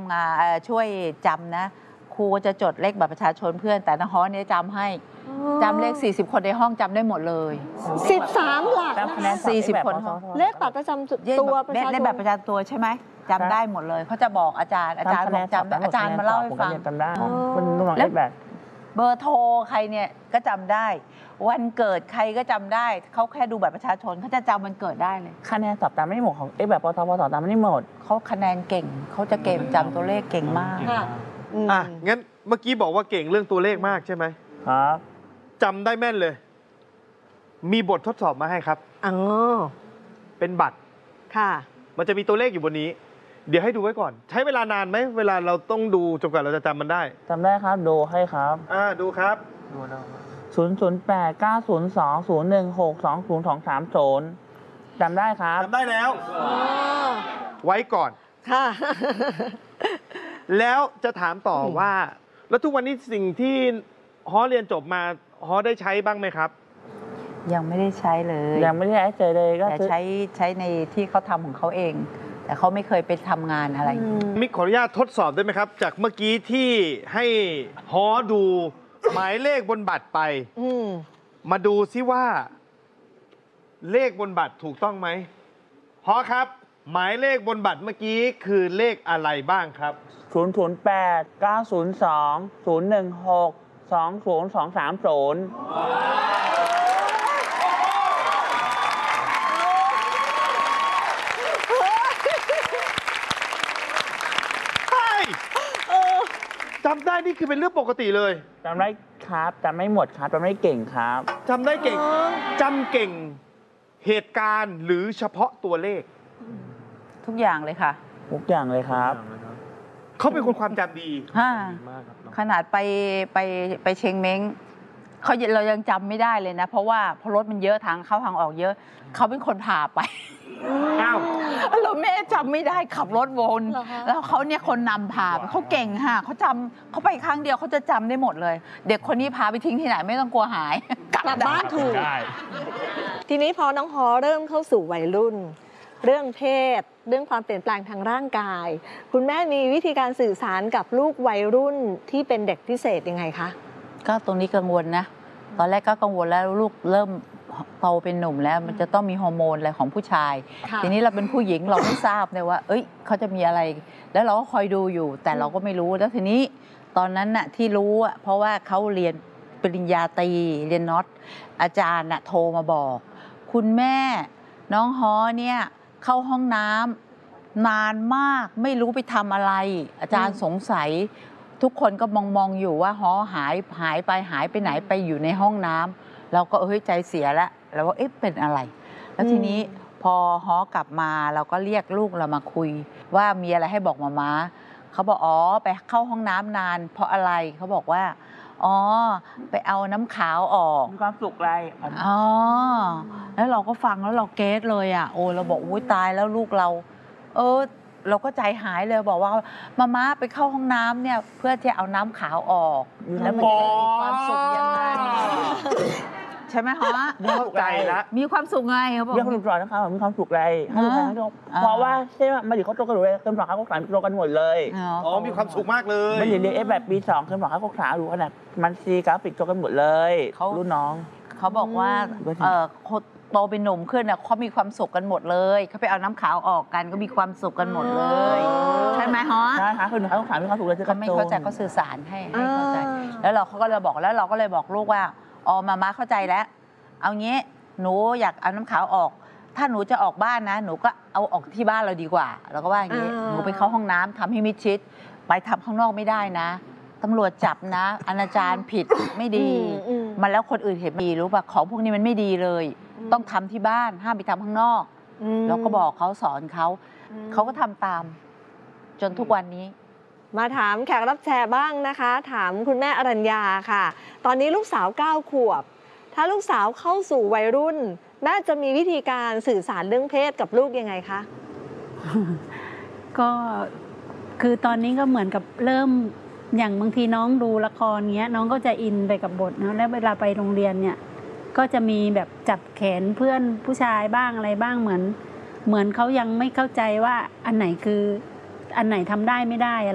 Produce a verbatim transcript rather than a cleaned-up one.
ำงานช่วยจำนะครูจะจดเลขบัตรประชาชนเพื่อนแต่น้องฮอเนี่ยจำให้จำเลขสี่สิบคนในห้องจำได้หมดเลยสิบสามหลักนะสี่สิบคนเลขบัตรประจำตัวประชาชนเลขบัตรประจำตัวใช่ไหมจำได้หมดเลยเขาจะบอกอาจารย์อาจารย์บอกจำอาจารย์มาเล่าให้ฟังจำได้มันนุ่งเลขแบบเบอร์โทรใครเนี่ยก็จำได้วันเกิดใครก็จำได้เขาแค่ดูบัตรประชาชนเขาจะจำวันเกิดได้เลยคะแนนสอบตามไม่หมดของเอ๊ะแบบปทปสอบตามไม่หมดเขาคะแนนเก่งเขาจะเก่งจำตัวเลขเก่งมากอ่ะงั้นเมื่อกี้บอกว่าเก่งเรื่องตัวเลขมากใช่ไหมครับจำได้แม่นเลยมีบททดสอบมาให้ครับอ๋อเป็นบัตรค่ะมันจะมีตัวเลขอยู่บนนี้เดี๋ยวให้ดูไว้ก่อนใช้เวลานานไหมเวลาเราต้องดูจนกว่าเราจะจำมันได้จำได้ครับดูให้ครับอ่าดูครับดูนะศูนย์ศูนย์แปดเก้าศูนย์สองศูนย์หนึ่งหกสองศูนย์สองสามศูนย์จำได้ครับจำได้แล้วไว้ก่อนค่ะแล้วจะถามต่อว่าแล้วทุกวันนี้สิ่งที่ฮอเรียนจบมาฮอได้ใช้บ้างไหมครับยังไม่ได้ใช้เลยยังไม่ได้ใช้เจอเลยก็ใช้ใช้ในที่เขาทำของเขาเองแต่เขาไม่เคยไปทำงานอะไรมิกขออนุญาตทดสอบได้ไหมครับจากเมื่อกี้ที่ให้ฮอดูหมายเลขบนบัตรไปมาดูซิว่าเลขบนบัตรถูกต้องไหมฮอครับหมายเลขบนบัตรเมื่อกี้คือเลขอะไรบ้างครับศูนย์ศูนย์แปดเก้าศูนย์สองศูนย์หนึ่งหกสองศูนย์สองสามศูนย์จำได้นี่คือเป็นเรื่องปกติเลยจำได้ครับจำไม่หมดครับจำไม่เก่งครับจำได้เก่งจำเก่งเหตุการณ์หรือเฉพาะตัวเลขทุกอย่างเลยค่ะทุกอย่างเลยครับเขาเป็นคนความจำดีขนาดไปไปไปเชงเม้งเขาเรายังจำไม่ได้เลยนะเพราะว่าพอรถมันเยอะทางเข้าทางออกเยอะเขาเป็นคนพาไปอ้าวเราแม่จำไม่ได้ขับรถวนแล้วเขาเนี่ยคนนำพาเขาเก่งค่ะเขาจำเขาไปครั้งเดียวเขาจะจำได้หมดเลยเด็กคนนี้พาไปทิ้งที่ไหนไม่ต้องกลัวหายกลับบ้านถูกทีนี้พอน้องฮอเริ่มเข้าสู่วัยรุ่นเรื่องเพศเรื่องความเปลี่ยนแปลงทางร่างกายคุณแม่มีวิธีการสื่อสารกับลูกวัยรุ่นที่เป็นเด็กพิเศษยังไงคะก็ตรงนี้กังวลนะตอนแรกก็กังวลแล้วลูกเริ่มโตเป็นหนุ่มแล้วมันจะต้องมีฮอร์โมนอะไรของผู้ชายทีนี้เราเป็นผู้หญิงเราไม่ทราบเลยว่าเอ้ยเขาจะมีอะไรแล้วเราก็คอยดูอยู่แต่เราก็ไม่รู้แล้วทีนี้ตอนนั้นน่ะที่รู้อ่ะเพราะว่าเขาเรียนปริญญาตรีเรียนน็อตอาจารย์น่ะโทรมาบอกคุณแม่น้องฮอเนี่ยเข้าห้องน้ำนานมากไม่รู้ไปทำอะไรอาจารย์สงสัยทุกคนก็มองมองอยู่ว่าฮอหายหายไปหายไปไหนไปอยู่ในห้องน้ำเราก็เฮ้ยใจเสียแล้วแล้วว่าเอ๊ะเป็นอะไรแล้วทีนี้พอฮอกลับมาเราก็เรียกลูกเรามาคุยว่ามีอะไรให้บอกมาม้าเขาบอกอ๋อไปเข้าห้องน้ำนานเพราะอะไรเขาบอกว่าอ๋อไปเอาน้ำขาวออกมีความสุขอะไรอ๋อแล้วเราก็ฟังแล้วเราเก็ทเลยอ่ะโอ้เราบอกอุ้ยตายแล้วลูกเราเออเราก็ใจหายเลยบอกว่ามาม่าไปเข้าห้องน้ำเนี่ยเพื่อจะเอาน้ำขาวออกแล้วมันจะมีความสุขยังไงใช่ไหมฮะเข้าใจแล้วมีความสุขไงเขาบอกมีความสุขก่อนนะครับมีความสุขอะไรเพราะว่าใช่ไหมมาดิเขาโตกันหมดเลยเต็มสองเขาสามโตกันหมดเลยอ๋อมีความสุขมากเลยมันเรียนเอฟแบบปีสองเต็มสองเขาสามดูขนาดมันซีกราฟิกโตกันหมดเลยรุ่นน้องเขาบอกว่าเออโตเป็นหนุ่มขึ้นเนี่ยเขามีความสุขกันหมดเลยเขาไปเอาน้ำขาวออกกันก็มีความสุขกันหมดเลยใช่ไหมฮะใช่ค่ะคือเขาสามมีความสุขเลยเขาไม่เข้าใจเขาสื่อสารให้ให้เข้าใจแล้วเราเขาก็เลยบอกแล้วเราก็เลยบอกลูกว่าอ๋อมาม่าเข้าใจแล้วเอางี้หนูอยากเอาน้ำขาวออกถ้าหนูจะออกบ้านนะหนูก็เอาออกที่บ้านเราดีกว่าเราก็ว่าอย่างนี้หนูไปเข้าห้องน้ำทำให้มิดชิดไปทำข้างนอกไม่ได้นะตำรวจจับนะอนาจารผิดไม่ดีมันแล้วคนอื่นเห็นดีรู้ป่ะของพวกนี้มันไม่ดีเลยต้องทำที่บ้านห้ามไปทำข้างนอกแล้วก็บอกเขาสอนเขาเขาก็ทำตามจนทุกวันนี้มาถามแขกรับแชร์บ้างนะคะถามคุณแม่อรัญญาค่ะตอนนี้ลูกสาวเก้าขวบถ้าลูกสาวเข้าสู่วัยรุ่นน่าจะมีวิธีการสื่อสารเรื่องเพศกับลูกยังไงคะก็คือตอนนี้ก็เหมือนกับเริ่มอย่างบางทีน้องดูละครเงี้ยน้องก็จะอินไปกับบทนะแล้วเวลาไปโรงเรียนเนี่ยก็จะมีแบบจับแขนเพื่อนผู้ชายบ้างอะไรบ้างเหมือนเหมือนเขายังไม่เข้าใจว่าอันไหนคืออันไหนทำได้ไม่ได้